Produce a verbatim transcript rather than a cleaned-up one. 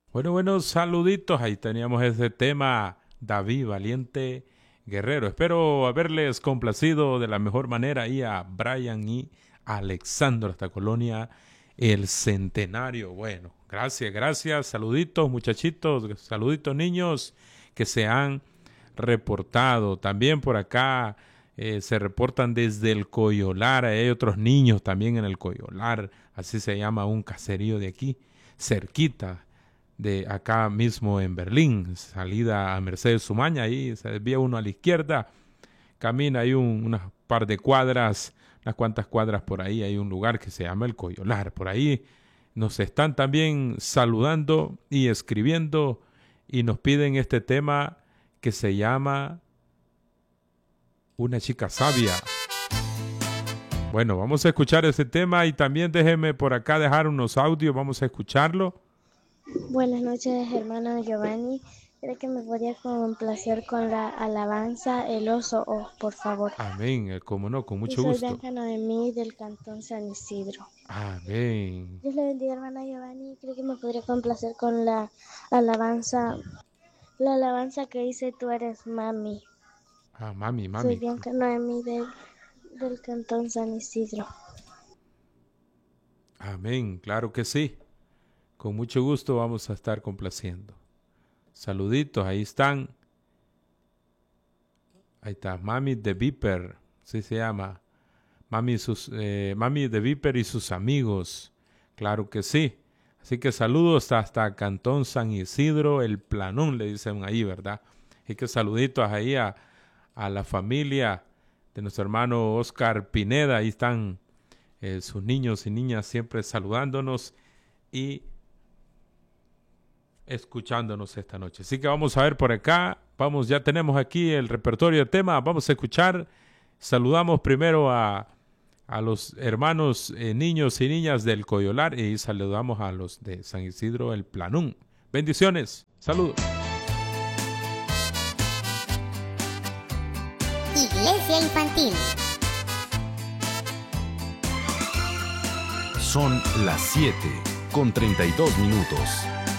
Bueno, bueno, saluditos. Ahí teníamos ese tema, David Valiente Guerrero. Espero haberles complacido de la mejor manera ahí a Brian y a Alexandro, esta colonia, el Centenario. Bueno, gracias, gracias. Saluditos, muchachitos, saluditos, niños que se han reportado. También por acá eh, se reportan desde el Coyolar. Hay otros niños también en el Coyolar. Así se llama un caserío de aquí, cerquita de acá mismo en Berlín, salida a Mercedes Sumaña, ahí se desvía uno a la izquierda, camina ahí un, unas par de cuadras, unas cuantas cuadras por ahí, hay un lugar que se llama El Coyolar, por ahí nos están también saludando y escribiendo y nos piden este tema que se llama Una chica sabia. Bueno, vamos a escuchar ese tema y también déjeme por acá dejar unos audios, vamos a escucharlo. Buenas noches, hermano Giovanni. ¿Cree que me podría complacer con la alabanza El Oso, oh, por favor? Amén, eh, como no, con Y mucho soy gusto. Bianca Noemí del Cantón San Isidro. Amén. Dios le bendiga, hermana Giovanni. ¿Cree que me podría complacer con la alabanza, la alabanza que dice Tú eres mami? Ah, mami, Soy mami. Bianca Noemí del, del Cantón San Isidro. Amén, claro que sí. Con mucho gusto vamos a estar complaciendo. Saluditos, ahí están. Ahí está, Mami de Viper, así se llama. Mami, sus, eh, Mami de Viper y sus amigos. Claro que sí. Así que saludos hasta Cantón San Isidro, el Planón, le dicen ahí, ¿verdad? Así que saluditos ahí a, a la familia de nuestro hermano Oscar Pineda. Ahí están eh, sus niños y niñas siempre saludándonos y escuchándonos esta noche. Así que vamos a ver por acá. Vamos, ya tenemos aquí el repertorio de temas. Vamos a escuchar. Saludamos primero a, a los hermanos eh, niños y niñas del Coyolar y saludamos a los de San Isidro el Planún. Bendiciones. Saludos. Iglesia Infantil. Son las siete con treinta y dos minutos.